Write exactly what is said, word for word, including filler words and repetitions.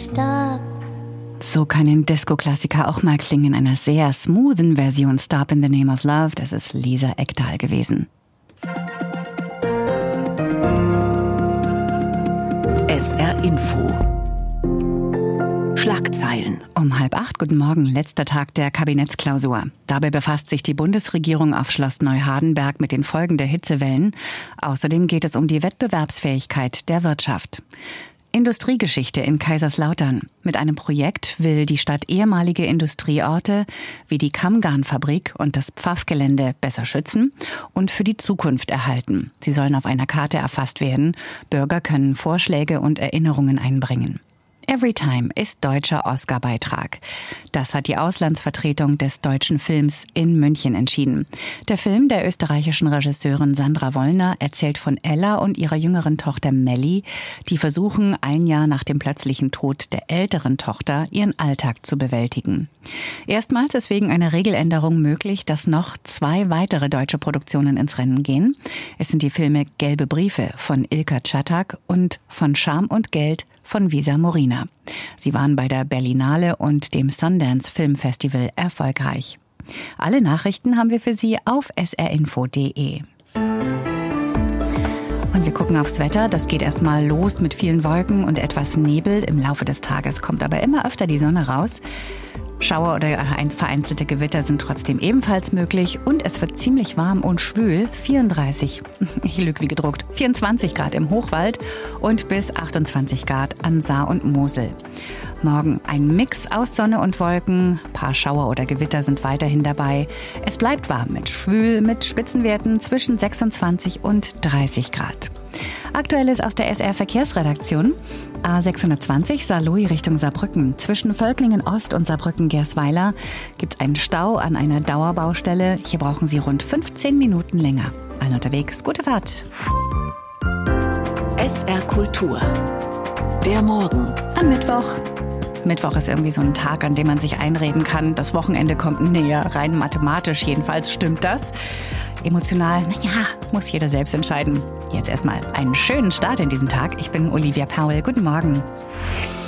stop. So kann ein Disco-Klassiker auch mal klingen in einer sehr smoothen Version. Stop in the Name of Love, das ist Lisa Ekdahl gewesen. S R Info. Schlagzeilen. Um halb acht, guten Morgen, letzter Tag der Kabinettsklausur. Dabei befasst sich die Bundesregierung auf Schloss Neuhardenberg mit den Folgen der Hitzewellen. Außerdem geht es um die Wettbewerbsfähigkeit der Wirtschaft. Industriegeschichte in Kaiserslautern. Mit einem Projekt will die Stadt ehemalige Industrieorte wie die Kammgarnfabrik und das Pfaffgelände besser schützen und für die Zukunft erhalten. Sie sollen auf einer Karte erfasst werden. Bürger können Vorschläge und Erinnerungen einbringen. Everytime ist deutscher Oscar-Beitrag. Das hat die Auslandsvertretung des deutschen Films in München entschieden. Der Film der österreichischen Regisseurin Sandra Wollner erzählt von Ella und ihrer jüngeren Tochter Melli, die versuchen, ein Jahr nach dem plötzlichen Tod der älteren Tochter ihren Alltag zu bewältigen. Erstmals ist wegen einer Regeländerung möglich, dass noch zwei weitere deutsche Produktionen ins Rennen gehen. Es sind die Filme Gelbe Briefe von Ilka Czatak und Von Scham und Geld von Visa Morina. Sie waren bei der Berlinale und dem Sundance Film Festival erfolgreich. Alle Nachrichten haben wir für Sie auf s r info punkt d e. Und wir gucken aufs Wetter. Das geht erstmal los mit vielen Wolken und etwas Nebel. Im Laufe des Tages kommt aber immer öfter die Sonne raus. Schauer oder vereinzelte Gewitter sind trotzdem ebenfalls möglich und es wird ziemlich warm und schwül, vierunddreißig, ich lüge wie gedruckt, vierundzwanzig Grad im Hochwald und bis achtundzwanzig Grad an Saar und Mosel. Morgen ein Mix aus Sonne und Wolken, ein paar Schauer oder Gewitter sind weiterhin dabei. Es bleibt warm mit schwül, mit Spitzenwerten zwischen sechsundzwanzig und dreißig Grad. Aktuelles aus der S R-Verkehrsredaktion. A sechshundertzwanzig Saarlouis Richtung Saarbrücken. Zwischen Völklingen Ost und Saarbrücken-Gersweiler gibt es einen Stau an einer Dauerbaustelle. Hier brauchen Sie rund fünfzehn Minuten länger. Allen unterwegs, gute Fahrt. S R Kultur. Der Morgen. Am Mittwoch. Mittwoch ist irgendwie so ein Tag, an dem man sich einreden kann, das Wochenende kommt näher. Rein mathematisch jedenfalls stimmt das. Emotional, naja, muss jeder selbst entscheiden. Jetzt erstmal einen schönen Start in diesen Tag. Ich bin Olivia Powell. Guten Morgen.